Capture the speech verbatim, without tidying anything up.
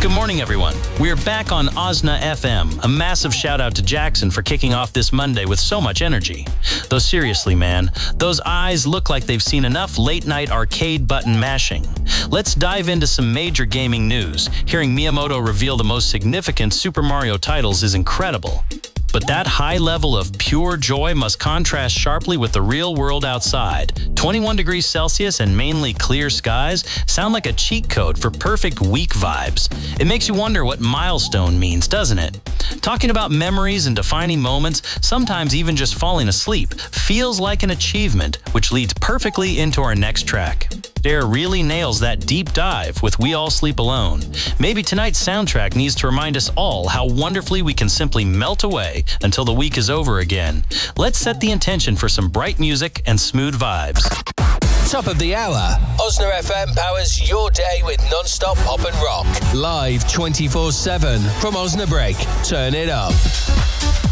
Good morning, everyone. We're back on Osna F M. A massive shout out to Jackson for kicking off this Monday with so much energy. Though seriously, man, those eyes look like they've seen enough late-night arcade button mashing. Let's dive into some major gaming news. Hearing Miyamoto reveal the most significant Super Mario titles is incredible. But that high level of pure joy must contrast sharply with the real world outside. twenty-one degrees Celsius and mainly clear skies sound like a cheat code for perfect week vibes. It makes you wonder what milestone means, doesn't it? Talking about memories and defining moments, sometimes even just falling asleep, feels like an achievement, which leads perfectly into our next track. Dare really nails that deep dive with We All Sleep Alone. Maybe tonight's soundtrack needs to remind us all how wonderfully we can simply melt away until the week is over again. Let's set the intention for some bright music and smooth vibes. Top of the hour. Osna F M powers your day with non-stop pop and rock. Live twenty-four seven from Osna Break. Turn it up.